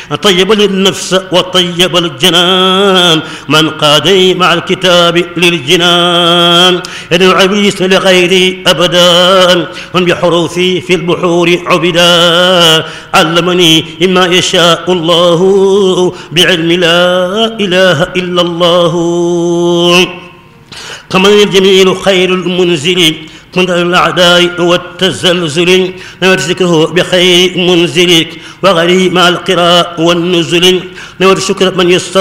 طيب للنفس وطيب الجنان من قادني مع الكتاب للجنان يدعو عبيس لغيري أبدا هم بحروفي في البحور عبدا علمني مما يشاء الله بعلم لا إله إلا الله كمن الجميل خير المنزل كنت الأعداء والتزلزل نويت ذكره بخير منزلك وغري مع القراء والنزل نويت شكر من يصطفى